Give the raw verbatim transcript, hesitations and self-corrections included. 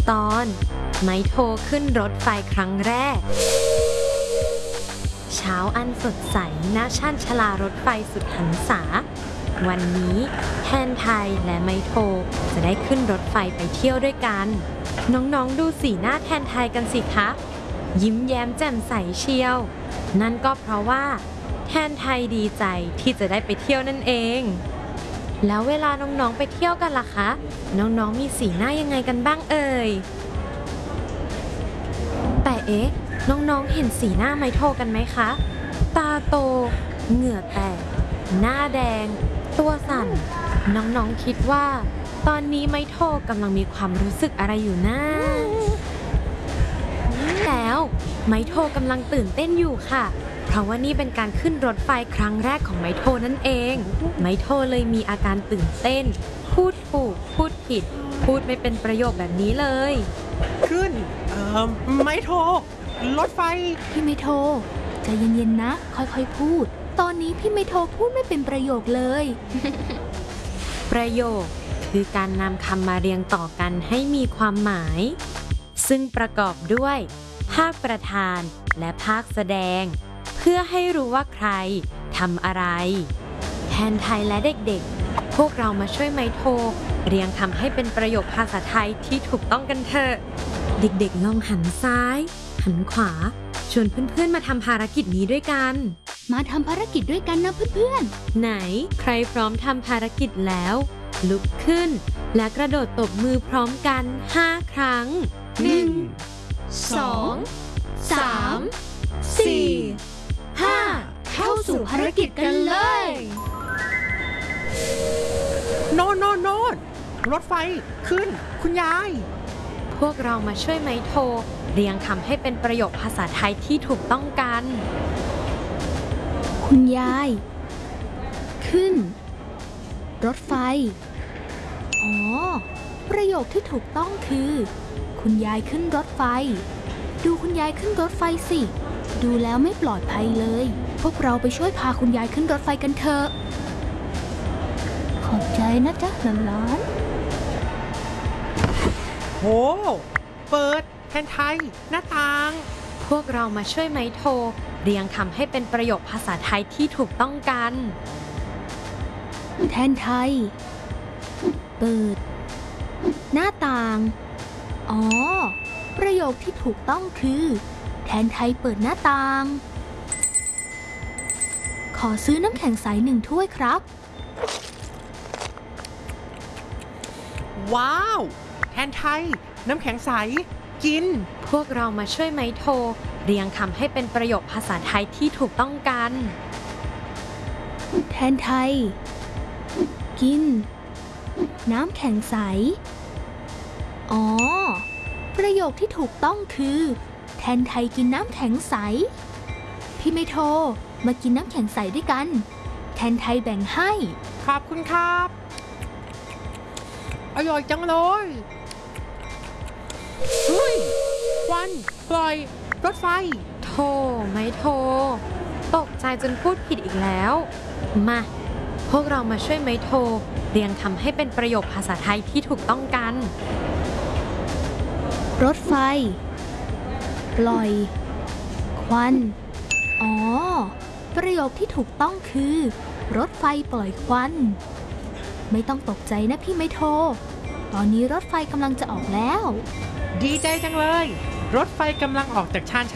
ตอนไมโทขึ้นรถไฟครั้งแรกเช้าอันสดใสณชานชาลารถไฟสุดหันษาวันนี้แทนไทยและไมโทจะได้ขึ้นรถไฟไปเที่ยวด้วยกันน้องๆดูสีหน้าแทนไทยกันสิคะยิ้มแย้มแจ่มใสเชียวนั่นก็เพราะว่าแทนไทยดีใจที่จะได้ไปเที่ยวนั่นเองแล้วเวลาน้องๆไปเที่ยวกันล่ะคะน้องๆมีสีหน้ายังไงกันบ้างเอ่ยแต่เอ๊ะน้องๆเห็นสีหน้าไมโทกันไหมคะตาโตเหงื่อแตกหน้าแดงตัวสั่นน้องๆคิดว่าตอนนี้ไมโทกำลังมีความรู้สึกอะไรอยู่นะแล้วไมโทกำลังตื่นเต้นอยู่ค่ะเพราะว่านี่เป็นการขึ้นรถไฟครั้งแรกของไมโทนั่นเองไมโทเลยมีอาการตื่นเต้นพูดถูกพูดผิดพูดไม่เป็นประโยคแบบนี้เลยขึ้นเอ่อไมโทรถไฟพี่ไมโทใจเย็นๆนะค่อยๆพูดตอนนี้พี่ไมโทพูดไม่เป็นประโยคเลยประโยคคือการนำคำมาเรียงต่อกันให้มีความหมายซึ่งประกอบด้วยภาคประธานและภาคแสดงเพื่อให้รู้ว่าใครทำอะไรแทนไทยและเด็กๆพวกเรามาช่วยไมโทเรียงคำให้เป็นประโยคภาษาไทยที่ถูกต้องกันเถอะเด็กๆลองหันซ้ายหันขวาชวนเพื่อนๆมาทำภารกิจนี้ด้วยกันมาทำภารกิจด้วยกันนะเพื่อนๆไหนใครพร้อมทำภารกิจแล้วลุกขึ้นและกระโดดตบมือพร้อมกันห้าครั้งหนึ่งสองสามสี่ห้าเข้าสู่ภารกิจกันเลยโน่นโน่นโน่นรถไฟขึ้นคุณยายพวกเรามาช่วยไมโทเรียงคำให้เป็นประโยคภาษาไทยที่ถูกต้องกันคุณยายขึ้นรถไฟอ๋อประโยคที่ถูกต้องคือคุณยายขึ้นรถไฟดูคุณยายขึ้นรถไฟสิดูแล้วไม่ปลอดภัยเลยพวกเราไปช่วยพาคุณยายขึ้นรถไฟกันเถอะขอบใจนะจ๊ะหลานๆโหเปิดแทนไทยหน้าต่างพวกเรามาช่วยไมโทเรียงคำให้เป็นประโยคภาษาไทยที่ถูกต้องกันแทนไทยเปิดหน้าต่างอ๋อประโยคที่ถูกต้องคือแทนไทยเปิดหน้าต่างขอซื้อน้ำแข็งใสหนึ่งถ้วยครับว้าวแทนไทยน้ำแข็งใสกินพวกเรามาช่วยไมโทเรียงคำให้เป็นประโยคภาษาไทยที่ถูกต้องกันแทนไทยกินน้ำแข็งใสอ๋อประโยคที่ถูกต้องคือแทนไทยกินน้ำแข็งใสพี่ไมโทมากินน้ำแข็งใสด้วยกันแทนไทยแบ่งให้ขอบคุณครับอร่อยจังเลยเฮ้ยควันปล่อยรถไฟโธ่ไมโทตกใจจนพูดผิดอีกแล้วมาพวกเรามาช่วยไมโทเรียงคำให้เป็นประโยคภาษาไทยที่ถูกต้องกันรถไฟปล่อยควันอ๋อประโยคที่ถูกต้องคือรถไฟปล่อยควันไม่ต้องตกใจนะพี่ไมโทตอนนี้รถไฟกำลังจะออกแล้วดีใจจังเลยรถไฟกำลังออกจากชาน